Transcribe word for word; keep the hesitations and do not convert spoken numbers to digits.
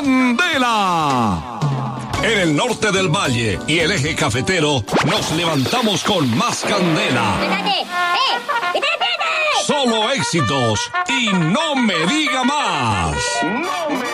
Candela. En el norte del valle y el eje cafetero nos levantamos con más candela. ¡Espérate! ¡Eh! ¡Espérate, espérate! Solo éxitos y no me diga más. No me